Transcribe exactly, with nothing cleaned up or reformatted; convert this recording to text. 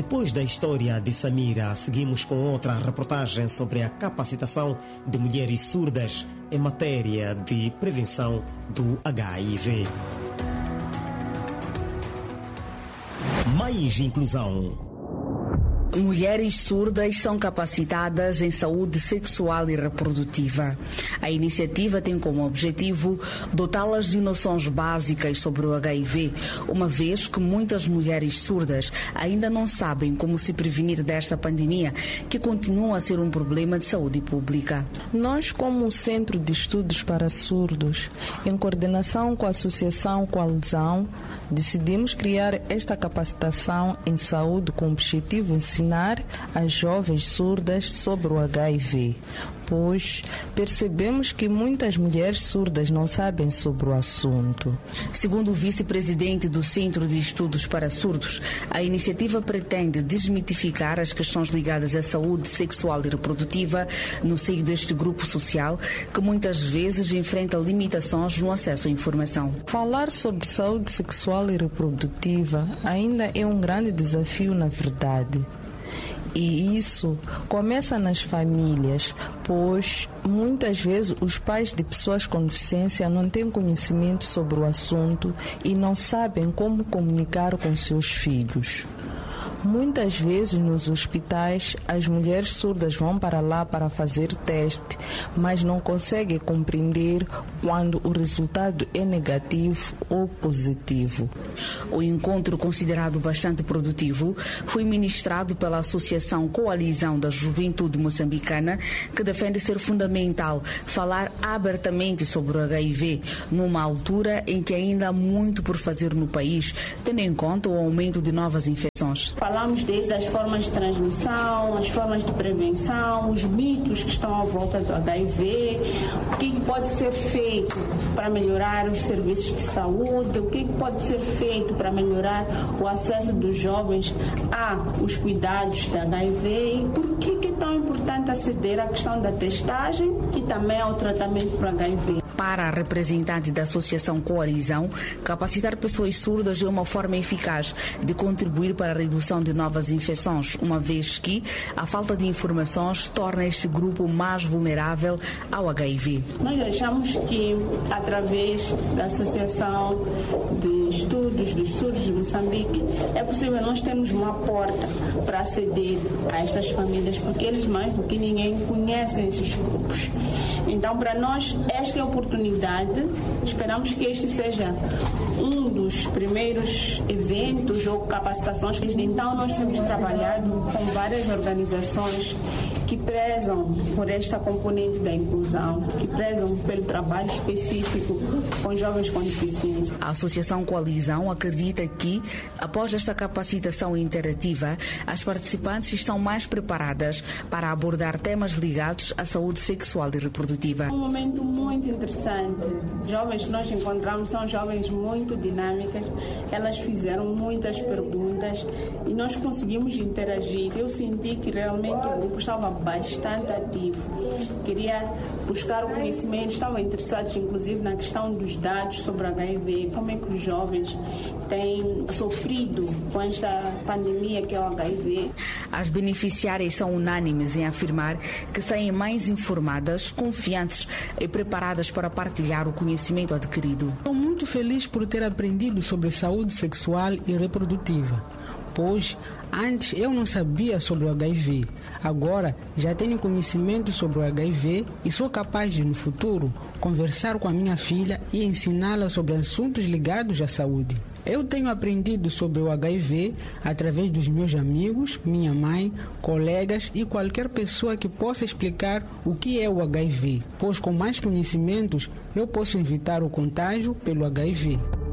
Depois da história de Samira, seguimos com outra reportagem sobre a capacitação de mulheres surdas em matéria de prevenção do H I V. Mais inclusão. Mulheres surdas são capacitadas em saúde sexual e reprodutiva. A iniciativa tem como objetivo dotá-las de noções básicas sobre o H I V, uma vez que muitas mulheres surdas ainda não sabem como se prevenir desta pandemia, que continua a ser um problema de saúde pública. Nós, como Centro de Estudos para Surdos, em coordenação com a Associação Coalizão, decidimos criar esta capacitação em saúde com o objetivo de ensinar as jovens surdas sobre o H I V, pois percebemos que muitas mulheres surdas não sabem sobre o assunto. Segundo o vice-presidente do Centro de Estudos para Surdos, a iniciativa pretende desmitificar as questões ligadas à saúde sexual e reprodutiva no seio deste grupo social, que muitas vezes enfrenta limitações no acesso à informação. Falar sobre saúde sexual e reprodutiva ainda é um grande desafio, na verdade. E isso começa nas famílias, pois muitas vezes os pais de pessoas com deficiência não têm conhecimento sobre o assunto e não sabem como comunicar com seus filhos. Muitas vezes nos hospitais as mulheres surdas vão para lá para fazer teste, mas não conseguem compreender quando o resultado é negativo ou positivo. O encontro, considerado bastante produtivo, foi ministrado pela Associação Coalizão da Juventude Moçambicana, que defende ser fundamental falar abertamente sobre o H I V, numa altura em que ainda há muito por fazer no país, tendo em conta o aumento de novas infecções. Falamos desde as formas de transmissão, as formas de prevenção, os mitos que estão à volta do H I V, o que pode ser feito para melhorar os serviços de saúde, o que pode ser feito para melhorar o acesso dos jovens aos cuidados da H I V e por que é tão importante aceder à questão da testagem e também ao tratamento para H I V. Para a representante da Associação Coalizão, capacitar pessoas surdas é uma forma eficaz de contribuir para a redução de novas infecções, uma vez que a falta de informações torna este grupo mais vulnerável ao H I V. Nós achamos que, através da Associação de Estudos dos Surdos de Moçambique, é possível nós termos uma porta para aceder a estas famílias, porque eles mais do que ninguém conhecem esses grupos. Então, para nós, esta é a oportunidade. Esperamos que este seja um dos primeiros eventos ou capacitações. Então, nós temos trabalhado com várias organizações que prezam por esta componente da inclusão, que prezam pelo trabalho específico com jovens com deficiência. A Associação Coalizão acredita que, após esta capacitação interativa, as participantes estão mais preparadas para abordar temas ligados à saúde sexual e reprodutiva. É um momento muito interessante. Jovens que nós encontramos são jovens muito dinâmicas, elas fizeram muitas perguntas e nós conseguimos interagir. Eu senti que realmente o grupo estava bastante ativo, queria buscar o conhecimento, estavam interessados inclusive na questão dos dados sobre H I V, como é que os jovens têm sofrido com esta pandemia que é o H I V. As beneficiárias são unânimes em afirmar que saem mais informadas, confiantes e preparadas para partilhar o conhecimento adquirido. Estou muito feliz por ter aprendido sobre saúde sexual e reprodutiva, pois antes eu não sabia sobre o H I V. Agora já tenho conhecimento sobre o H I V e sou capaz de, no futuro, conversar com a minha filha e ensiná-la sobre assuntos ligados à saúde. Eu tenho aprendido sobre o H I V através dos meus amigos, minha mãe, colegas e qualquer pessoa que possa explicar o que é o H I V, pois com mais conhecimentos eu posso evitar o contágio pelo H I V.